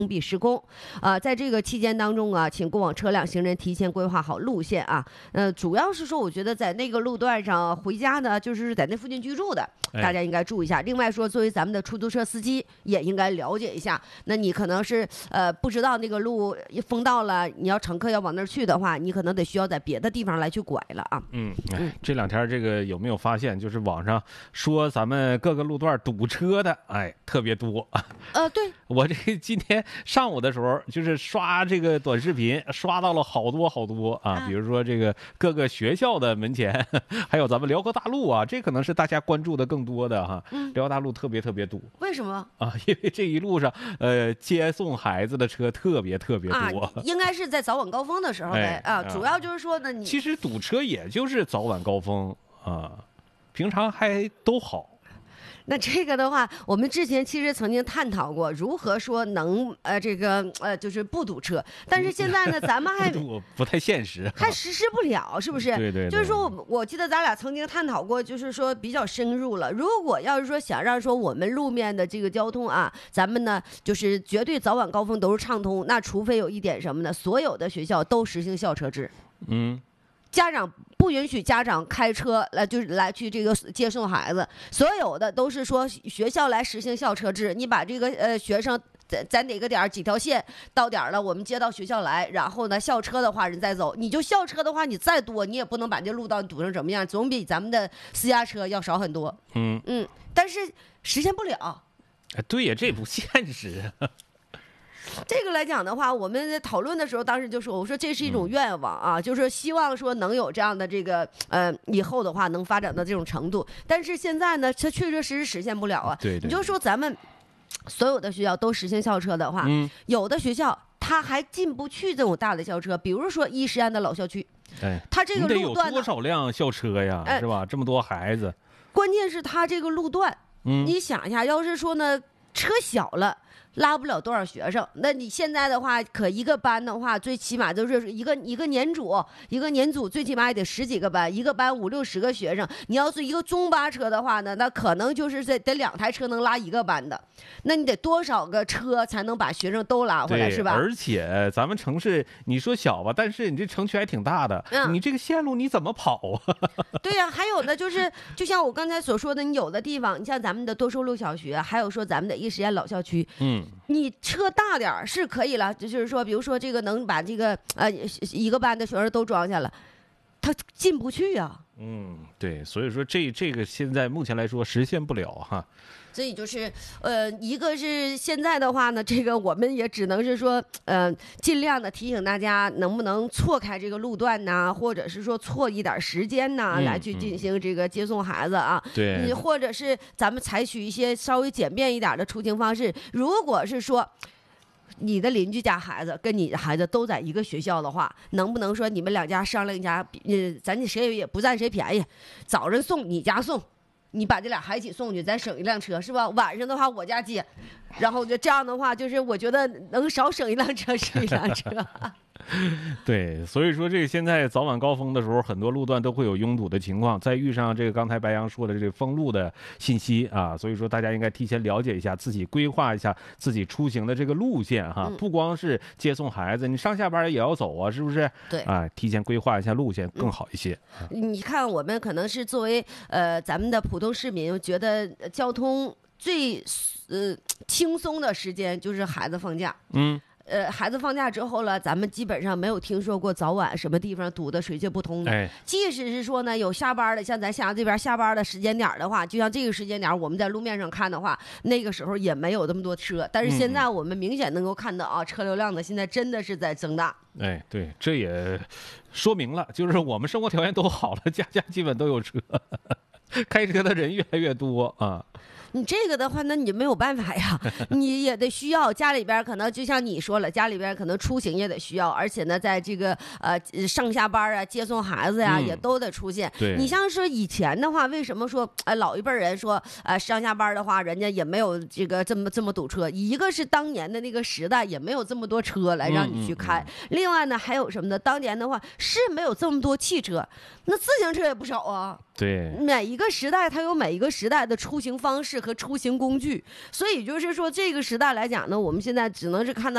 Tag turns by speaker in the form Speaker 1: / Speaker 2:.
Speaker 1: 封闭施工，在这个期间当中啊，请过往车辆、行人提前规划好路线啊。主要是说，我觉得在那个路段上回家呢，就是在那附近居住的，大家应该注意一下。另外说，作为咱们的出租车司机，也应该了解一下。那你可能是不知道那个路封道了，你要乘客要往那儿去的话，你可能得需要在别的地方来去拐了啊。
Speaker 2: 这两天这个有没有发现，就是网上说咱们各个路段堵车的，特别多。
Speaker 1: 对，
Speaker 2: 我这今天上午的时候，就是刷这个短视频，刷到了好多啊，比如说这个各个学校的门前，还有咱们辽河大路啊，这可能是大家关注的更多的哈。辽河大路特别堵。
Speaker 1: 为什么
Speaker 2: 啊？因为这一路上接送孩子的车特别多
Speaker 1: 应该是在早晚高峰的时候呗主要就是说呢，
Speaker 2: 其实堵车也就是早晚高峰啊，平常还都好。
Speaker 1: 那这个的话，我们之前其实曾经探讨过如何说能就是不堵车，但是现在呢，咱们还
Speaker 2: 不太现实，
Speaker 1: 还实施不了，是不是？
Speaker 2: 对。
Speaker 1: 就是说我记得咱俩曾经探讨过，就是说比较深入了。如果要是说想让说我们路面的这个交通啊，咱们呢就是绝对早晚高峰都是畅通，那除非有一点什么呢？所有的学校都实行校车制。家长不允许家长开车来去这个接送孩子，所有的都是说学校来实行校车制。你把这个学生在哪个点几条线到点了，我们接到学校来，然后呢校车的话人再走。你就校车的话，你再多你也不能把这路道堵成什么样，总比咱们的私家车要少很多。但是实现不了。
Speaker 2: 对呀，这不现实。
Speaker 1: 这个来讲的话，我们在讨论的时候，当时就说，我说这是一种愿望啊，就是希望说能有这样的这个以后的话能发展到这种程度。但是现在呢，它确确实实实现不了啊。
Speaker 2: 对，
Speaker 1: 你就说咱们所有的学校都实行校车的话，有的学校它还进不去这种大的校车，比如说伊势安的老校区，它这个路段
Speaker 2: 得有多少辆校车呀，是吧？这么多孩子，
Speaker 1: 关键是它这个路段，你想一下，要是说呢车小了。拉不了多少学生，那你现在的话，可一个班的话，最起码就是一个年组最起码也得10几个班，一个班5、60个学生。你要是一个中巴车的话呢，那可能就是得2台车能拉一个班的，那你得多少个车才能把学生都拉回来，是吧？
Speaker 2: 而且咱们城市你说小吧，但是你这城区还挺大的，你这个线路你怎么跑啊？
Speaker 1: 对呀，还有呢，就像我刚才所说的，你有的地方，你像咱们的多收路小学，还有说咱们的伊势安老校区，你车大点是可以了，就是说，比如说这个能把这个一个班的学生都装下了，他进不去呀。
Speaker 2: 对，所以说这个现在目前来说实现不了哈。
Speaker 1: 所以就是一个是现在的话呢，这个我们也只能是说尽量的提醒大家能不能错开这个路段呐，或者是说错一点时间呐，来去进行这个接送孩子啊。
Speaker 2: 对，
Speaker 1: 或者是咱们采取一些稍微简便一点的出行方式。如果是说你的邻居家孩子跟你的孩子都在一个学校的话，能不能说你们两家商量一下，咱谁也不占谁便宜，早上送你家送，你把这俩孩子一起送去，咱省一辆车，是吧？晚上的话我家接，然后就这样的话，就是我觉得能少省一辆车是一辆车。
Speaker 2: 对，所以说这个现在早晚高峰的时候，很多路段都会有拥堵的情况。再遇上这个刚才白杨说的这个封路的信息啊，所以说大家应该提前了解一下，自己规划一下自己出行的这个路线哈。不光是接送孩子，你上下班也要走啊，是不是？
Speaker 1: 对
Speaker 2: 啊，提前规划一下路线更好一些。
Speaker 1: 你看，我们可能是作为咱们的普通市民，觉得交通最轻松的时间就是孩子放假。孩子放假之后了，咱们基本上没有听说过早晚什么地方堵得水泄不通的。即使是说呢，有下班的，像咱沈阳这边下班的时间点的话，就像这个时间点，我们在路面上看的话，那个时候也没有这么多车。但是现在我们明显能够看到啊，车流量呢现在真的是在增大。
Speaker 2: 对，这也说明了，就是我们生活条件都好了，家家基本都有车，开车的人越来越多啊。
Speaker 1: 你这个的话，那你没有办法呀，你也得需要家里边可能就像你说了，家里边可能出行也得需要，而且呢，在这个上下班啊、接送孩子呀，也都得出现。
Speaker 2: 对，
Speaker 1: 你像说以前的话，为什么说老一辈人说上下班的话，人家也没有这个这么堵车？一个是当年的那个时代也没有这么多车来让你去开，另外呢还有什么呢？当年的话是没有这么多汽车，那自行车也不少啊。
Speaker 2: 对，
Speaker 1: 每一个时代它有每一个时代的出行方式和出行工具，所以就是说这个时代来讲呢，我们现在只能是看到